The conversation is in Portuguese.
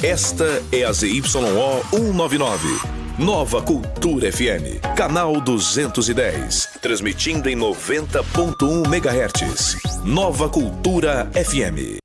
Esta é a ZYO 199. Nova Cultura FM, canal 210, transmitindo em 90.1 MHz. Nova Cultura FM.